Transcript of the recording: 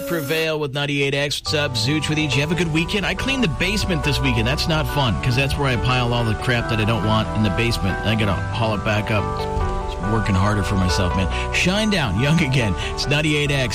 Prevail with 98X. What's up? Zooch with you. Did you have a good weekend? I cleaned the basement this weekend. That's not fun, because that's where I pile all the crap that I don't want in the basement. I got to haul it back up. It's working harder for myself, man. Shine down. Young again. It's 98X.